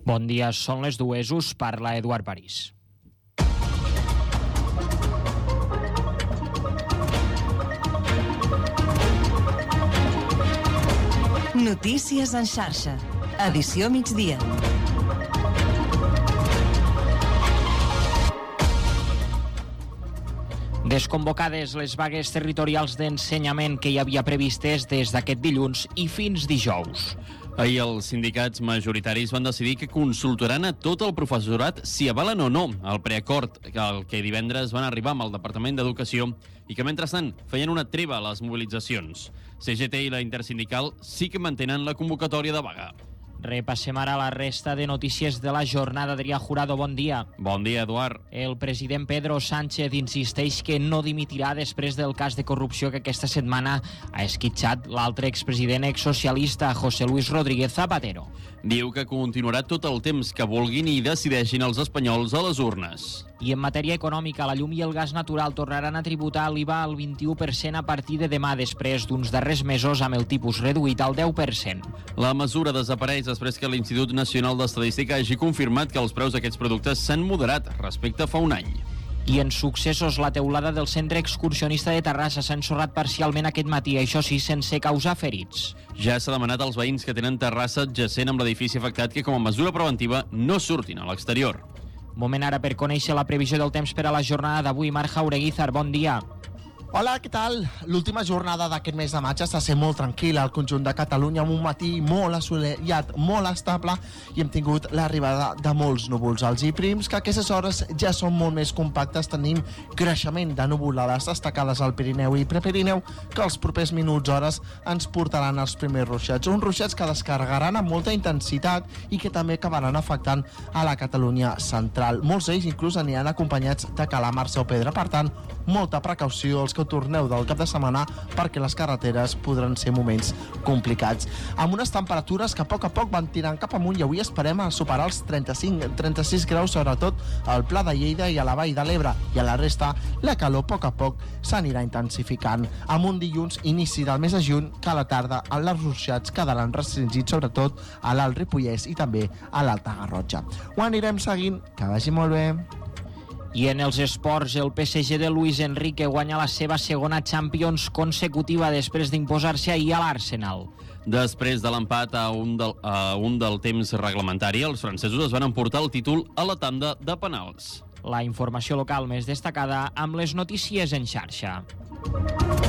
Bon dia, són les dues, us parla Eduard París. Notícies en xarxa. Edició migdia. Desconvocades les vagues territorials d'ensenyament que hi havia previstes des d'aquest dilluns i fins dijous. Ahir els sindicats majoritaris van decidir que consultaran a tot el professorat si avalen o no el preacord al que divendres van arribar amb el Departament d'Educació i que mentrestant feien una treva a les mobilitzacions. CGT i la Intersindical sí que mantenen la convocatòria de vaga. Repassem ara la resta de notícies de la jornada. Adrià Jurado, bon dia. Bon dia, Eduard. El president Pedro Sánchez insisteix que no dimitirà després del cas de corrupció que aquesta setmana ha esquitxat l'altre expresident exsocialista, José Luis Rodríguez Zapatero. Diu que continuarà tot el temps que vulguin i decideixin els espanyols a les urnes. I en matèria econòmica, la llum i el gas natural tornaran a tributar l'IVA al 21% a partir de demà, després d'uns darrers mesos amb el tipus reduït al 10%. La mesura desapareix després que l'Institut Nacional d'Estadística hagi confirmat que els preus d'aquests productes s'han moderat respecte a fa un any. I en successos, la teulada del centre excursionista de Terrassa s'ha ensorrat parcialment aquest matí, això sí, sense causar ferits. Ja s'ha demanat als veïns que tenen terrassa adjacent amb l'edifici afectat que com a mesura preventiva no surtin a l'exterior. Moment ara per conèixer la previsió del temps per a la jornada d'avui. Marc Jaureguizar, bon dia. Hola, què tal? L'última jornada d'aquest mes de maig està sent molt tranquil·la al conjunt de Catalunya, amb un matí molt assolellat, molt estable, i hem tingut l'arribada de molts núvols alts i prims, que a aquestes hores ja són molt més compactes. Tenim creixement de nuvolades destacades al Pirineu i Prepirineu, que els propers minuts, hores, ens portaran els primers ruixats. Uns ruixats que descarregaran amb molta intensitat i que també acabaran afectant a la Catalunya central. Molts d'ells inclús aniran acompanyats de calamars o pedra. Per tant, molta precaució els que torneu del cap de setmana, perquè les carreteres podran ser moments complicats. Amb unes temperatures que a poc van tirant cap amunt, i avui esperem a superar els 35-36 graus, sobretot al Pla de Lleida i a la Vall de l'Ebre, i a la resta la calor a poc s'anirà intensificant. Amb un dilluns, inici del mes de juny, que a la tarda els ruixats quedaran restringits sobretot a l'Alt Ripollès i també a l'Alta Garrotxa. Ho anirem seguint, que vagi molt bé. I en els esports, el PSG de Luis Enrique guanya la seva segona Champions consecutiva després d'imposar-se ahir a l'Arsenal. Després de l'empat a un del temps reglamentari, els francesos es van emportar el títol a la tanda de penals. La informació local més destacada amb les notícies en xarxa.